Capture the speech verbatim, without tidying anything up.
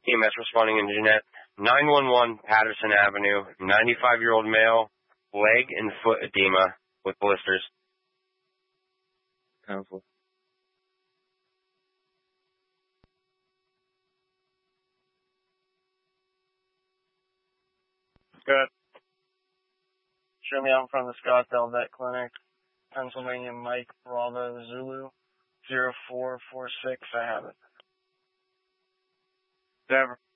E M S responding in Jeanette. nine one one Patterson Avenue, ninety-five-year-old male, leg and foot edema with blisters. Powerful. Good. Show me out in front of the Scottsdale Vet Clinic, Pennsylvania Mike Bravo Zulu, zero four four six. I have it. Denver.